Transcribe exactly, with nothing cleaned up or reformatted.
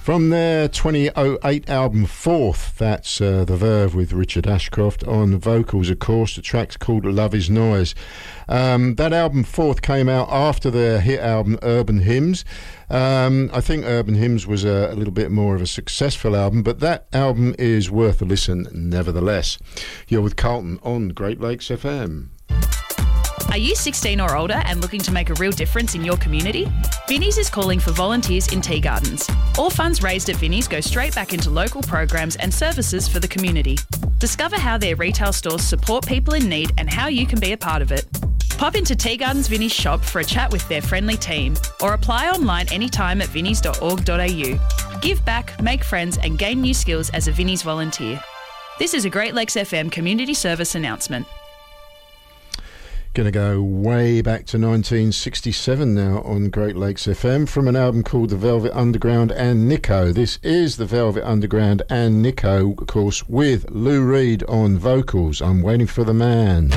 From their twenty oh eight album Fourth, that's uh, The Verve with Richard Ashcroft on vocals, of course. The track's called Love Is Noise. Um, that album Fourth came out after their hit album Urban Hymns. Um, I think Urban Hymns was a, a little bit more of a successful album, but that album is worth a listen nevertheless. You're with Carlton on Great Lakes F M. Are you sixteen or older and looking to make a real difference in your community? Vinnie's is calling for volunteers in tea gardens. All funds raised at Vinnie's go straight back into local programs and services for the community. Discover how their retail stores support people in need and how you can be a part of it. Pop into Tea Gardens Vinnie's shop for a chat with their friendly team, or apply online anytime at vinnies dot org dot a u. Give back, make friends and gain new skills as a Vinnie's volunteer. This is a Great Lakes F M community service announcement. Going to go way back to nineteen sixty-seven now on Great Lakes F M from an album called The Velvet Underground and Nico. This is The Velvet Underground and Nico, of course, with Lou Reed on vocals. I'm Waiting for the Man.